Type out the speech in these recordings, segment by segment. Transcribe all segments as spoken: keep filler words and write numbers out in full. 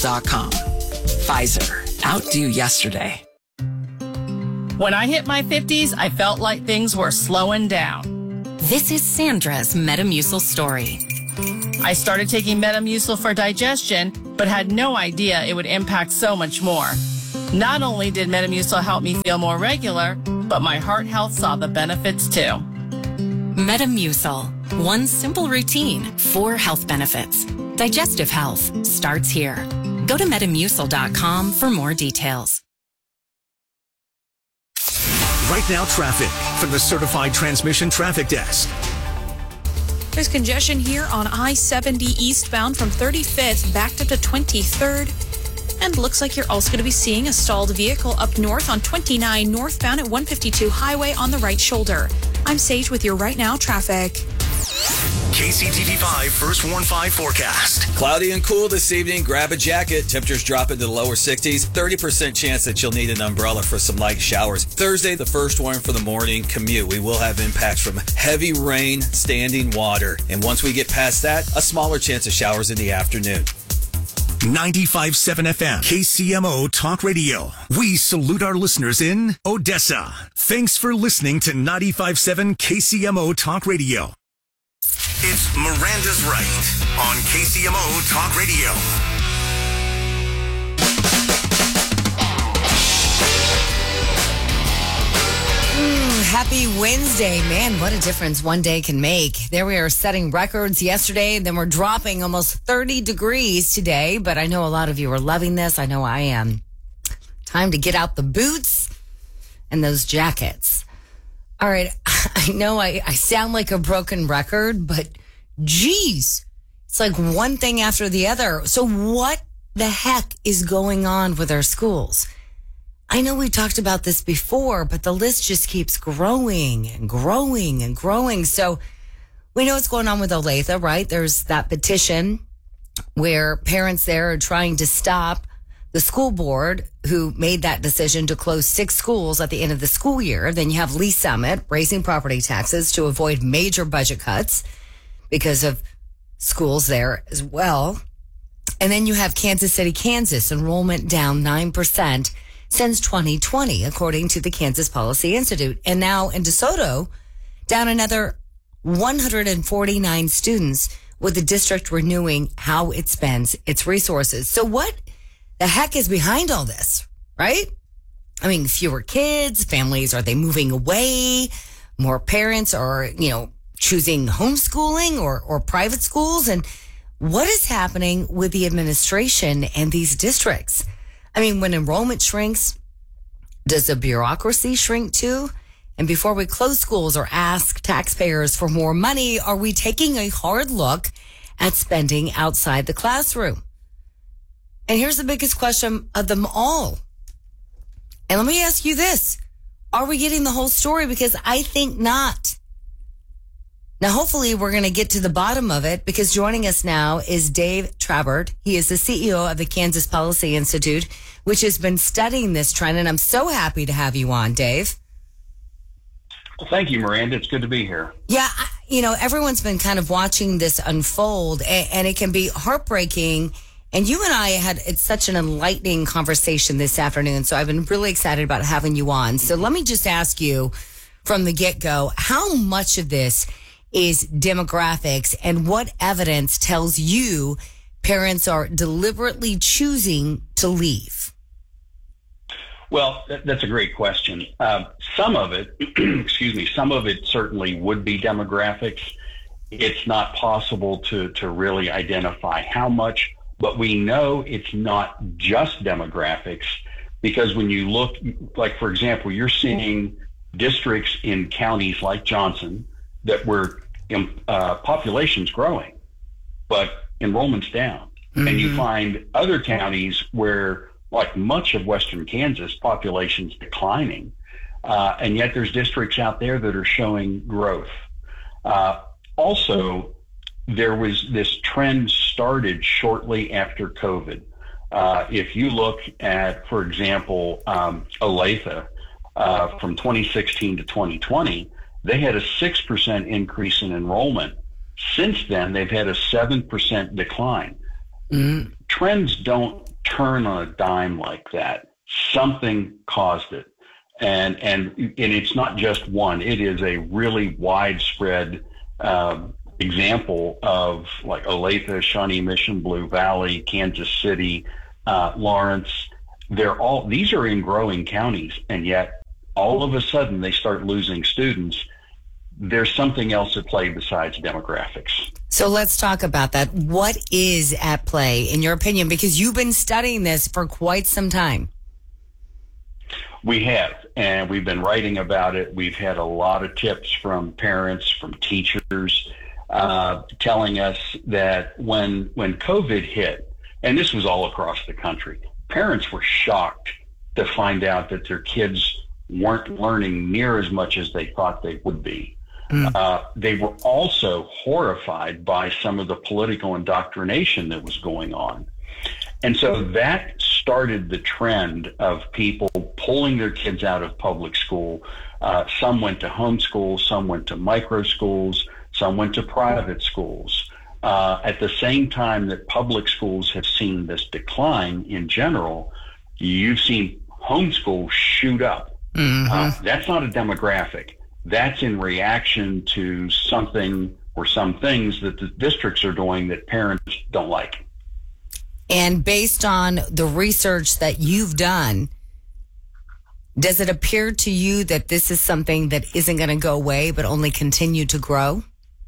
dot com. Pfizer, outdo yesterday. When I hit my fifties, I felt like things were slowing down. This is Sandra's Metamucil story. I started taking Metamucil for digestion, but had no idea it would impact so much more. Not only did Metamucil help me feel more regular, but my heart health saw the benefits too. Metamucil. One simple routine, four health benefits. Digestive health starts here. Go to metamucil dot com for more details. Right now, traffic from the Certified Transmission Traffic Desk. There's congestion here on I seventy eastbound from thirty-fifth backed up to twenty-third. And looks like you're also going to be seeing a stalled vehicle up north on twenty-nine northbound at one fifty-two highway on the right shoulder. I'm Sage with your Right Now traffic. K C T V five First Warn five forecast. Cloudy and cool this evening. Grab a jacket. Temperatures drop into the lower sixties. thirty percent chance that you'll need an umbrella for some light showers. Thursday, the first warn for the morning commute. We will have impacts from heavy rain, standing water. And once we get past that, a smaller chance of showers in the afternoon. ninety-five point seven F M, K C M O Talk Radio. We salute our listeners in Odessa. Thanks for listening to ninety-five point seven K C M O Talk Radio. It's Miranda's Right on K C M O Talk Radio. Mm, happy Wednesday. Man, what a difference one day can make. There we are setting records yesterday, then we're dropping almost thirty degrees today, but I know a lot of you are loving this. I know I am. Time to get out the boots and those jackets. All right, I know I, I sound like a broken record, but geez, it's like one thing after the other. So what the heck is going on with our schools? I know we talked about this before, but the list just keeps growing and growing and growing. So we know what's going on with Olathe, right? There's that petition where parents there are trying to stop the school board who made that decision to close six schools at the end of the school year. Then you have Lee Summit raising property taxes to avoid major budget cuts because of schools there as well. And then you have Kansas City, Kansas, enrollment down nine percent since twenty twenty, according to the Kansas Policy Institute. And now in DeSoto, down another one hundred forty-nine students with the district renewing how it spends its resources. So what the heck is behind all this, right? I mean, fewer kids, families, are they moving away? More parents are, you know, choosing homeschooling or, or private schools? And what is happening with the administration and these districts? I mean, when enrollment shrinks, does the bureaucracy shrink too? And before we close schools or ask taxpayers for more money, are we taking a hard look at spending outside the classroom? And here's the biggest question of them all. And let me ask you this. Are we getting the whole story? Because I think not. Now, hopefully we're going to get to the bottom of it, because joining us now is Dave Trabert. He is the C E O of the Kansas Policy Institute, which has been studying this trend. And I'm so happy to have you on, Dave. Well, thank you, Miranda. It's good to be here. Yeah, I, you know, everyone's been kind of watching this unfold, and, and it can be heartbreaking. And you and I had it's such an enlightening conversation this afternoon, so I've been really excited about having you on. So let me just ask you from the get-go, how much of this is demographics, and what evidence tells you parents are deliberately choosing to leave? Well, that, that's a great question. Uh, some of it, excuse me, some of it certainly would be demographics. It's not possible to, to really identify how much, but we know it's not just demographics, because when you look, like, for example, you're seeing districts in counties like Johnson that where uh, population's growing, but enrollment's down. Mm-hmm. And you find other counties where, like much of western Kansas, population's declining, uh, and yet there's districts out there that are showing growth. Uh, also, there was this trend started shortly after COVID. Uh, if you look at, for example, um, Olathe, uh, from twenty sixteen to twenty twenty, they had a six percent increase in enrollment. Since then, they've had a seven percent decline. Mm-hmm. Trends don't turn on a dime like that. Something caused it. And, and, and it's not just one. It is a really widespread uh, example of like Olathe, Shawnee Mission, Blue Valley, Kansas City, uh, Lawrence. They're all, these are in growing counties, and yet all of a sudden they start losing students. There's something else at play besides demographics. So let's talk about that. What is at play, in your opinion? Because you've been studying this for quite some time. We have, and we've been writing about it. We've had a lot of tips from parents, from teachers, uh, telling us that when when COVID hit, and this was all across the country, parents were shocked to find out that their kids weren't learning near as much as they thought they would be. Mm. Uh, they were also horrified by some of the political indoctrination that was going on. And so that started the trend of people pulling their kids out of public school. Uh, some went to homeschool, some went to micro schools, some went to private schools. Uh, at the same time that public schools have seen this decline in general, you've seen homeschool shoot up. Mm-hmm. Uh, that's not a demographic. That's in reaction to something or some things that the districts are doing that parents don't like. And based on the research that you've done, does it appear to you that this is something that isn't going to go away but only continue to grow?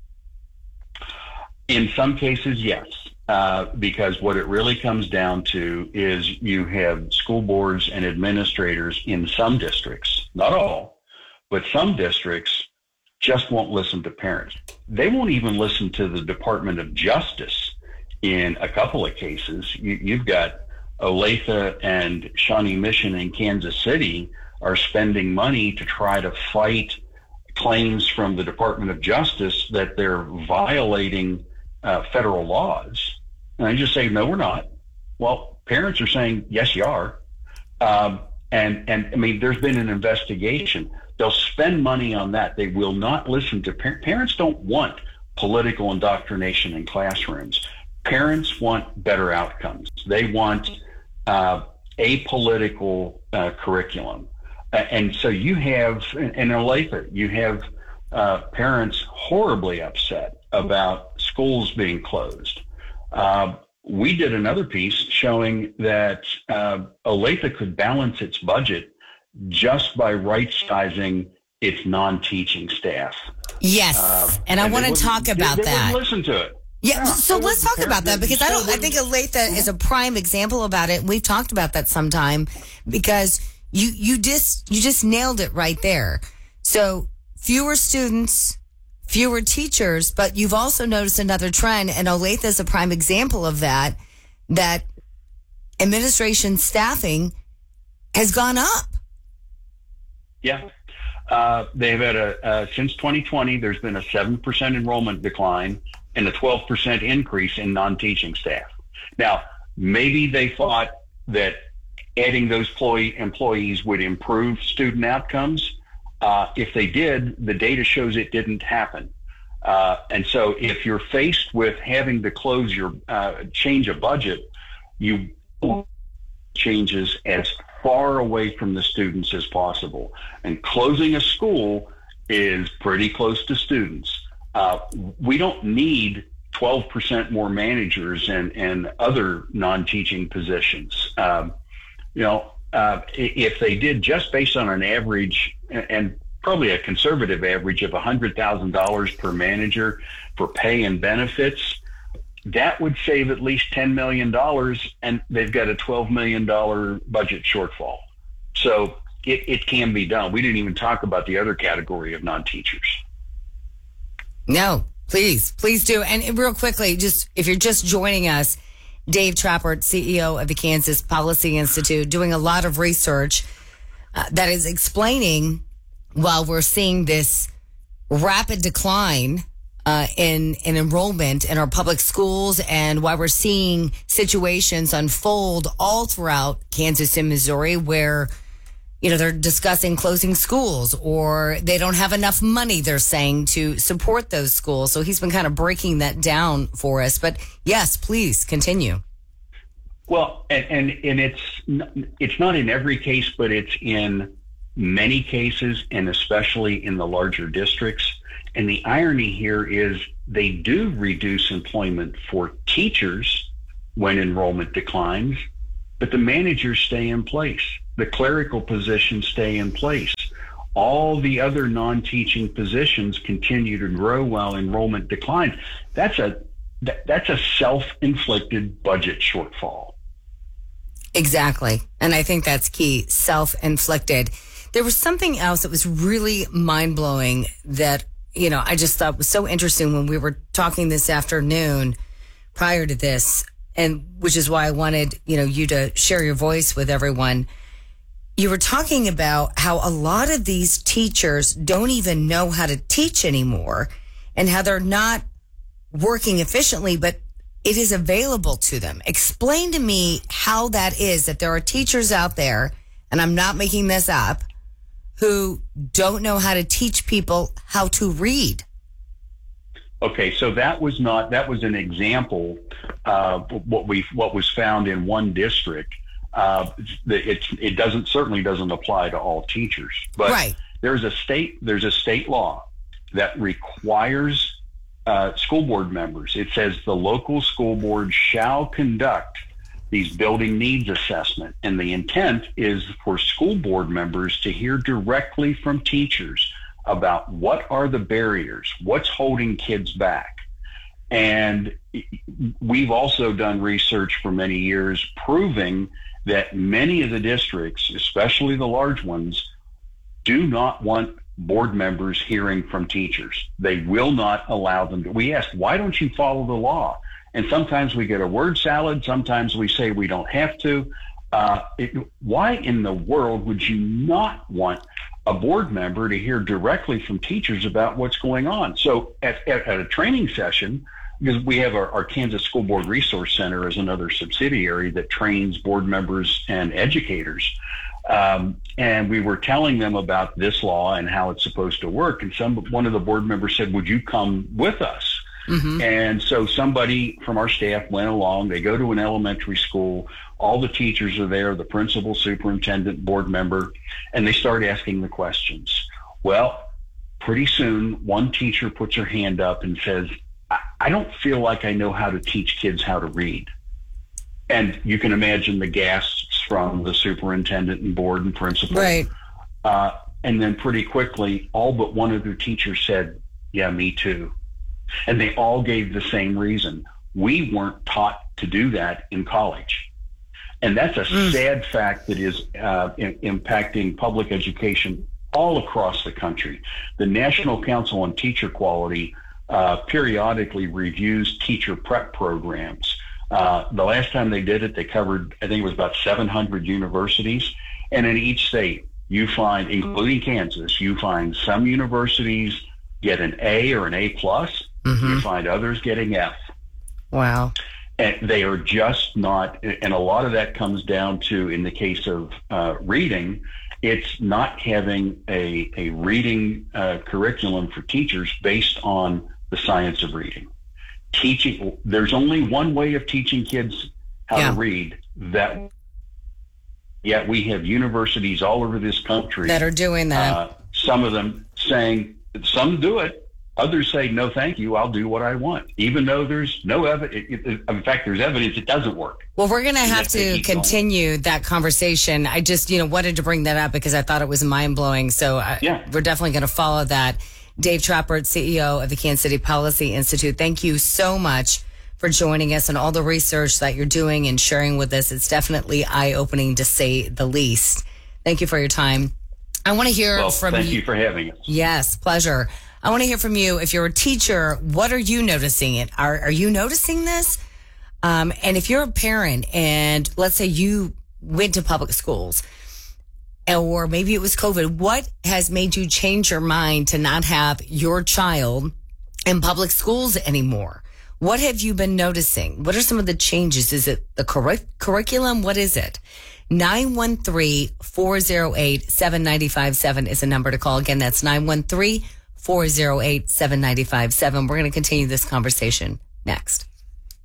In some cases, yes, uh, because what it really comes down to is you have school boards and administrators in some districts, not all, but some districts just won't listen to parents. They won't even listen to the Department of Justice. In a couple of cases, you, you've got Olathe and Shawnee Mission in Kansas City are spending money to try to fight claims from the Department of Justice that they're violating uh, federal laws. And I just say, no, we're not. Well, parents are saying, yes, you are. Um, and, and I mean, there's been an investigation. They'll spend money on that. They will not listen to par- parents. Don't want political indoctrination in classrooms. Parents want better outcomes. They want uh, apolitical uh, curriculum. Uh, and so you have, in Olathe, you have uh, parents horribly upset about schools being closed. Uh, we did another piece showing that uh, Olathe could balance its budget just by right-sizing its non-teaching staff. Yes, uh, and I want to talk about they, they that. Listen to it. Yeah, yeah, so let's talk about that because I don't. I think Olathe is a prime example about it. We've talked about that sometime because you you just you just nailed it right there. So fewer students, fewer teachers, but you've also noticed another trend, and Olathe is a prime example of that. That administration staffing has gone up. Yeah. Uh, they've had a, uh, since twenty twenty, there's been a seven percent enrollment decline and a twelve percent increase in non-teaching staff. Now, maybe they thought that adding those employee, employees would improve student outcomes. Uh, if they did, the data shows it didn't happen. Uh, and so if you're faced with having to close your, uh, change a budget, you changes as far away from the students as possible. And closing a school is pretty close to students. Uh, we don't need twelve percent more managers and, and other non-teaching positions. Um, you know, uh, if they did just based on an average and probably a conservative average of one hundred thousand dollars per manager for pay and benefits, that would save at least ten million dollars, and they've got a twelve million dollars budget shortfall. So it, it can be done. We didn't even talk about the other category of non-teachers. No, please, please do. And real quickly, just if you're just joining us, Dave Trappert, C E O of the Kansas Policy Institute, doing a lot of research uh, that is explaining while we're seeing this rapid decline uh, in, in enrollment in our public schools and why we're seeing situations unfold all throughout Kansas and Missouri where you know, they're discussing closing schools or they don't have enough money, they're saying, to support those schools. So he's been kind of breaking that down for us. But yes, please continue. Well, and, and, and it's, it's not in every case, but it's in many cases, and especially in the larger districts. And the irony here is they do reduce employment for teachers when enrollment declines, but the managers stay in place. The clerical positions stay in place. All the other non-teaching positions continue to grow while enrollment declines. That's a that, that's a self-inflicted budget shortfall. Exactly. And I think that's key, self-inflicted. There was something else that was really mind-blowing that, you know, I just thought was so interesting when we were talking this afternoon prior to this, and which is why I wanted, you know, you to share your voice with everyone. You were talking about how a lot of these teachers don't even know how to teach anymore and how they're not working efficiently, but it is available to them. Explain to me how that is, that there are teachers out there, and I'm not making this up, who don't know how to teach people how to read. Okay, so that was not, that was an example of what we, what was found in one district. Uh, it, it doesn't, certainly doesn't apply to all teachers, but right. there's a state, there's a state law that requires uh, school board members. It says the local school board shall conduct these building needs assessment. And the intent is for school board members to hear directly from teachers about what are the barriers, what's holding kids back. And we've also done research for many years proving that many of the districts, especially the large ones, do not want board members hearing from teachers. They will not allow them to. We ask, why don't you follow the law? And sometimes we get a word salad. Sometimes we say we don't have to. Uh, it, why in the world would you not want a board member to hear directly from teachers about what's going on? So at, at, at a training session, because we have our, our Kansas School Board Resource Center as another subsidiary that trains board members and educators. Um, and we were telling them about this law and how it's supposed to work. And some one of the board members said, would you come with us? Mm-hmm. And so somebody from our staff went along. They go to an elementary school. All the teachers are there, the principal, superintendent, board member, and they start asking the questions. Well, pretty soon, one teacher puts her hand up and says, I, I don't feel like I know how to teach kids how to read. And you can imagine the gasps from the superintendent and board and principal. Right. Uh, and then pretty quickly, all but one of their teachers said, yeah, me too. And they all gave the same reason. We weren't taught to do that in college. And that's a mm. sad fact that is uh, in, impacting public education all across the country. The National Council on Teacher Quality uh, periodically reviews teacher prep programs. Uh, the last time they did it, they covered, I think it was about seven hundred universities. And in each state, you find, including Kansas, you find some universities get an A or an A plus. Mm-hmm. You find others getting F. Wow. And they are just not, and a lot of that comes down to, in the case of uh, reading, it's not having a, a reading uh, curriculum for teachers based on the science of reading. Teaching, there's only one way of teaching kids how yeah. to read, that yet we have universities all over this country that are doing that. Uh, some of them saying, some do it. Others say, no, thank you. I'll do what I want, even though there's no evidence. In fact, there's evidence it doesn't work. Well, we're going to have to continue going. that conversation. I just, you know, wanted to bring that up because I thought it was mind blowing. So I, yeah. we're definitely going to follow that. Dave Trappert, C E O of the Kansas City Policy Institute. Thank you so much for joining us and all the research that you're doing and sharing with us. It's definitely eye-opening, to say the least. Thank you for your time. I want to hear well, from thank you. you for having us. Yes, pleasure. I want to hear from you. If you're a teacher, what are you noticing? It are are you noticing this? Um, and if you're a parent, and let's say you went to public schools, or maybe it was COVID, what has made you change your mind to not have your child in public schools anymore? What have you been noticing? What are some of the changes? Is it the curric- curriculum? What is it? nine one three, four oh eight, seven nine five seven is a number to call. Again, that's nine one three, four oh eight, seven nine five seven. We're going to continue this conversation next.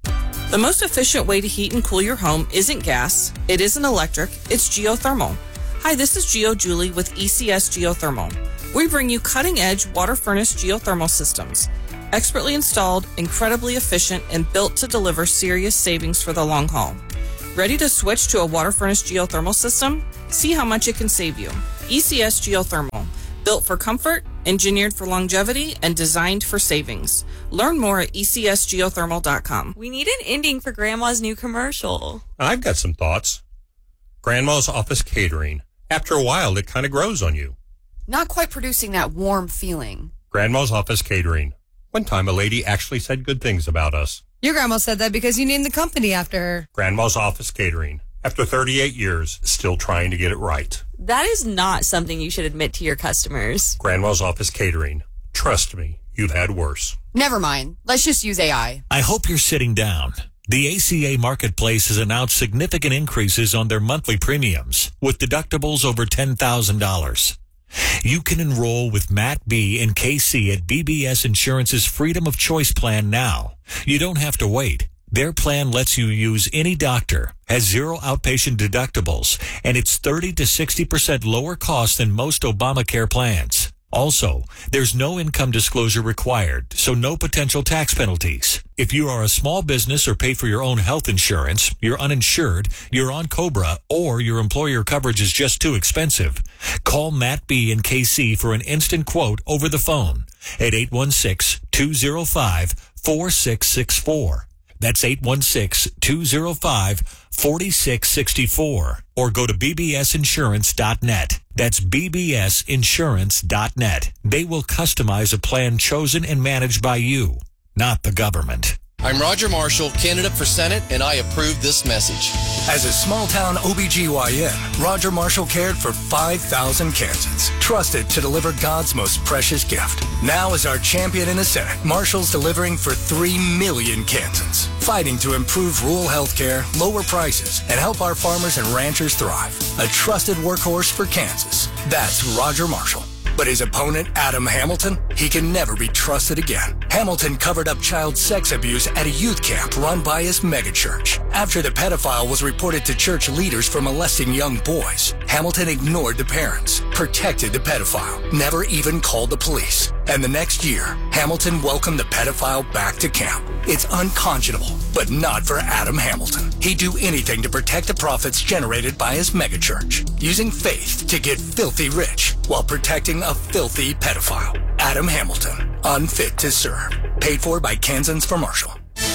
The most efficient way to heat and cool your home isn't gas, it isn't electric, it's geothermal. Hi, this is Geo Julie with E C S Geothermal. We bring you cutting-edge water furnace geothermal systems. Expertly installed, incredibly efficient, and built to deliver serious savings for the long haul. Ready to switch to a water furnace geothermal system? See how much it can save you. E C S Geothermal. Built for comfort, engineered for longevity, and designed for savings. Learn more at E C S geothermal dot com. We need an ending for Grandma's new commercial. I've got some thoughts. Grandma's Office Catering. After a while, it kind of grows on you. Not quite producing that warm feeling. Grandma's Office Catering. One time, a lady actually said good things about us. Your grandma said that because you named the company after her. Grandma's Office Catering. After thirty-eight years, still trying to get it right. That is not something you should admit to your customers. Grandma's Office Catering. Trust me, you've had worse. Never mind. Let's just use A I. I hope you're sitting down. The A C A Marketplace has announced significant increases on their monthly premiums, with deductibles over ten thousand dollars. You can enroll with Matt B. and K C at B B S Insurance's Freedom of Choice plan now. You don't have to wait. Their plan lets you use any doctor, has zero outpatient deductibles, and it's thirty to sixty percent lower cost than most Obamacare plans. Also, there's no income disclosure required, so no potential tax penalties. If you are a small business or pay for your own health insurance, you're uninsured, you're on COBRA, or your employer coverage is just too expensive, call Matt B. and K C for an instant quote over the phone at eight one six, two zero five, four six six four. That's eight one six, two zero five, four six six four. Or go to b b s insurance dot net. That's b b s insurance dot net. They will customize a plan chosen and managed by you, not the government. I'm Roger Marshall, candidate for Senate, and I approve this message. As a small-town O B G Y N, Roger Marshall cared for five thousand Kansans, trusted to deliver God's most precious gift. Now as our champion in the Senate, Marshall's delivering for three million Kansans, fighting to improve rural health care, lower prices, and help our farmers and ranchers thrive. A trusted workhorse for Kansas. That's Roger Marshall. But his opponent, Adam Hamilton, he can never be trusted again. Hamilton covered up child sex abuse at a youth camp run by his megachurch. After the pedophile was reported to church leaders for molesting young boys, Hamilton ignored the parents, protected the pedophile, never even called the police. And the next year, Hamilton welcomed the pedophile back to camp. It's unconscionable, but not for Adam Hamilton. He'd do anything to protect the profits generated by his megachurch, using faith to get filthy rich while protecting a filthy pedophile. Adam Hamilton, unfit to serve. Paid for by Kansans for Marshall.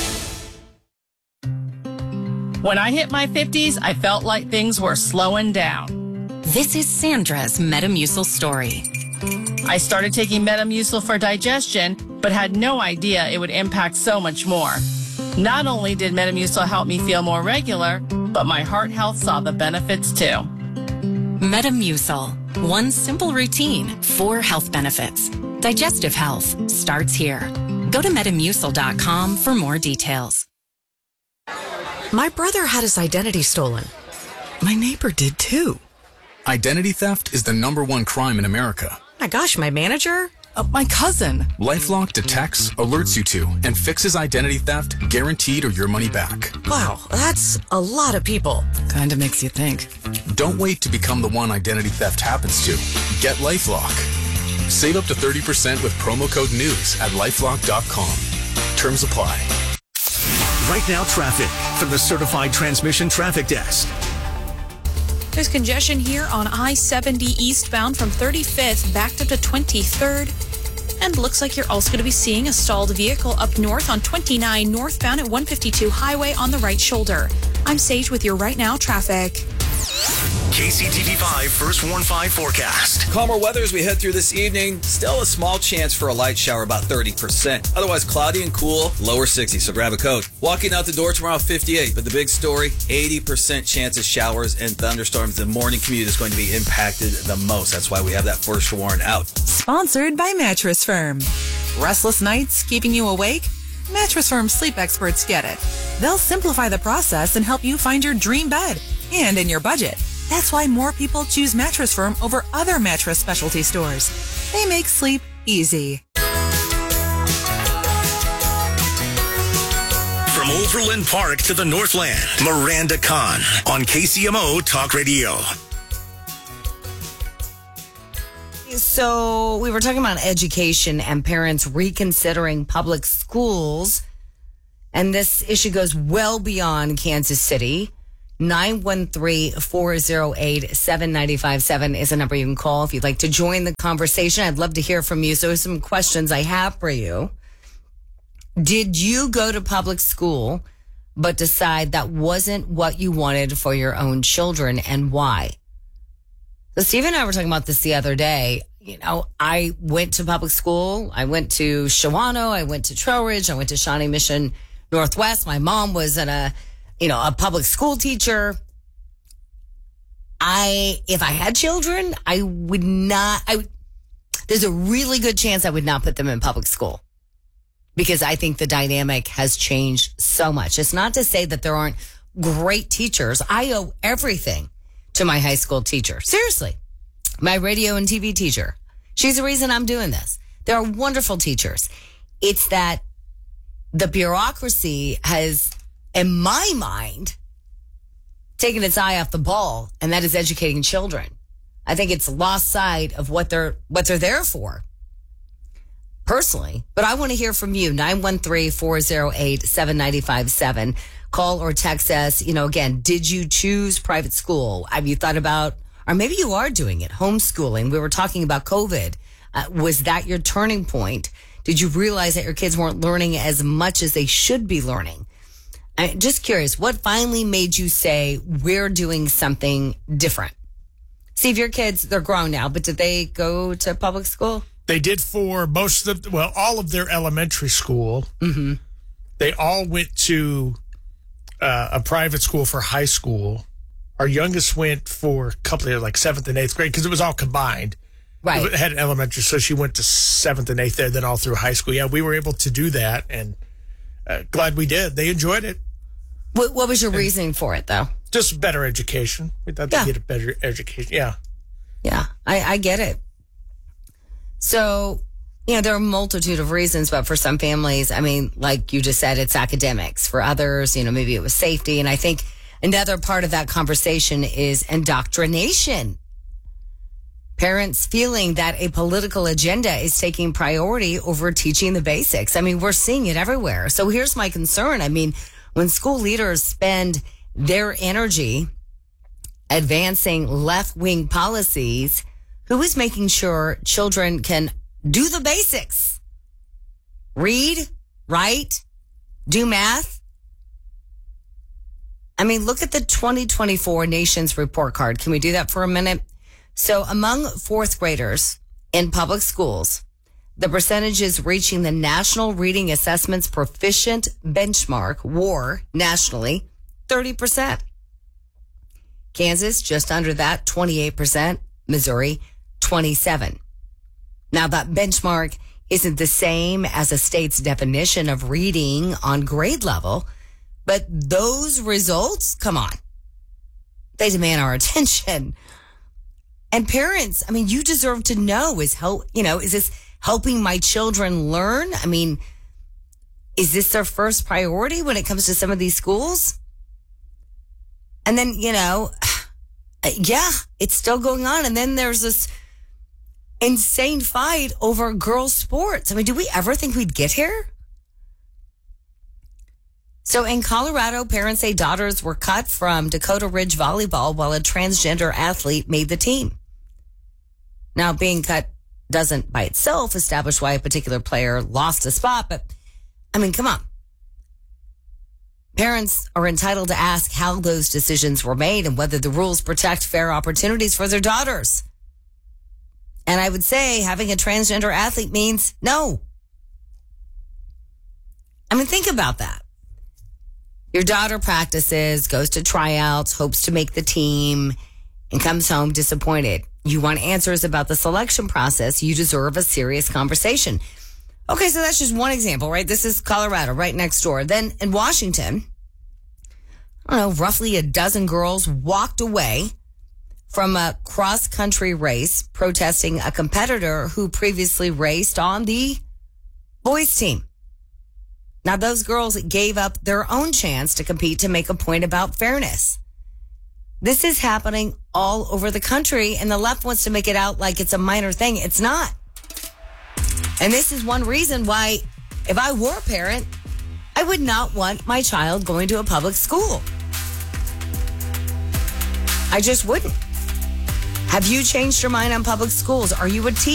When I hit my fifties, I felt like things were slowing down. This is Sandra's Metamucil story. I started taking Metamucil for digestion, but had no idea it would impact so much more. Not only did Metamucil help me feel more regular, but my heart health saw the benefits too. Metamucil. One simple routine, four health benefits. Digestive health starts here. Go to metamucil dot com for more details. My brother had his identity stolen. My neighbor did too. Identity theft is the number one crime in America. My gosh, my manager? Uh, my cousin. LifeLock detects, alerts you to, and fixes identity theft guaranteed or your money back. Wow, that's a lot of people. Kinda makes you think. Don't wait to become the one identity theft happens to. Get LifeLock. Save up to thirty percent with promo code NEWS at lifelock dot com. Terms apply. Right now, traffic from the Certified Transmission Traffic Desk. There's congestion here on I seventy eastbound from thirty-fifth backed up to twenty-third. And looks like you're also going to be seeing a stalled vehicle up north on twenty-nine northbound at one fifty-two highway on the right shoulder. I'm Sage with your Right Now traffic. K C T V five First Warn five forecast. Calmer weather as we head through this evening. Still a small chance for a light shower, about thirty percent. Otherwise, cloudy and cool, lower sixties, so grab a coat. Walking out the door tomorrow, fifty-eight. But the big story, eighty percent chance of showers and thunderstorms. The morning commute is going to be impacted the most. That's why we have that first warn out. Sponsored by Mattress Firm. Restless nights keeping you awake? Mattress Firm sleep experts get it. They'll simplify the process and help you find your dream bed and in your budget. That's why more people choose Mattress Firm over other mattress specialty stores. They make sleep easy. From From Overland Park to the Northland, Miranda Khan on K C M O Talk Radio. So we were talking about education and parents reconsidering public schools. And this issue goes well beyond Kansas City. nine one three, four oh eight, seven nine five seven is a number you can call if you'd like to join the conversation. I'd love to hear from you. So some questions I have for you. Did you go to public school but decide that wasn't what you wanted for your own children, and why? So Steve and I were talking about this the other day. You know, I went to public school. I went to Shawano. I went to Trowridge. I went to Shawnee Mission Northwest. My mom was in a, you know, a public school teacher. I, if I had children, I would not, I would, there's a really good chance I would not put them in public school because I think the dynamic has changed so much. It's not to say that there aren't great teachers. I owe everything to my high school teacher. Seriously. My radio and T V teacher. She's the reason I'm doing this. There are wonderful teachers. It's that the bureaucracy has, in my mind, taken its eye off the ball, and that is educating children. I think it's lost sight of what they're what they're there for, personally. But I want to hear from you. nine one three, four oh eight, seven nine five seven. Call or text us. You know, again, did you choose private school? Have you thought about, or maybe you are doing it, homeschooling? We were talking about COVID. Uh, was that your turning point? Did you realize that your kids weren't learning as much as they should be learning? I'm just curious, what finally made you say, we're doing something different? Steve, your kids, they're grown now, but did they go to public school? They did for most of, the, well, all of their elementary school. Mm-hmm. They all went to uh, a private school for high school. Our youngest went for a couple of, like, seventh and eighth grade, because it was all combined. Right. It had an elementary, so she went to seventh and eighth there, then all through high school. Yeah, we were able to do that, and uh, glad we did. They enjoyed it. What, what was your and reasoning for it, though? Just better education. We thought yeah. they'd get a better education. Yeah. Yeah, I, I get it. So, you know, there are a multitude of reasons, but for some families, I mean, like you just said, it's academics. For others, you know, maybe it was safety. And I think another part of that conversation is indoctrination. Parents feeling that a political agenda is taking priority over teaching the basics. I mean, we're seeing it everywhere. So here's my concern. I mean, when school leaders spend their energy advancing left-wing policies, who is making sure children can do the basics? Read, write, do math? I mean, look at the twenty twenty-four Nations Report Card. Can we do that for a minute? So among fourth graders in public schools, the percentages reaching the National Reading Assessment's Proficient Benchmark, W A R, nationally, thirty percent. Kansas, just under that, twenty-eight percent. Missouri, twenty-seven. Now, that benchmark isn't the same as a state's definition of reading on grade level, but those results, come on, they demand our attention. And parents, I mean, you deserve to know, is help, you know, is this helping my children learn? I mean, is this their first priority when it comes to some of these schools? And then, you know, yeah, it's still going on. And then there's this insane fight over girls' sports. I mean, do we ever think we'd get here? So in Colorado, parents say daughters were cut from Dakota Ridge volleyball while a transgender athlete made the team. Now, being cut doesn't by itself establish why a particular player lost a spot, but I mean, come on. Parents are entitled to ask how those decisions were made and whether the rules protect fair opportunities for their daughters. And I would say having a transgender athlete means no. I mean, think about that. Your daughter practices, goes to tryouts, hopes to make the team, and comes home disappointed. You want answers about the selection process. You deserve a serious conversation. Okay, so that's just one example, right? This is Colorado, right next door. Then in Washington, I don't know, roughly a dozen girls walked away from a cross-country race protesting a competitor who previously raced on the boys' team. Now, those girls gave up their own chance to compete to make a point about fairness. This is happening all over the country, and the left wants to make it out like it's a minor thing. It's not. And this is one reason why, if I were a parent, I would not want my child going to a public school. I just wouldn't. Have you changed your mind on public schools? Are you a teacher?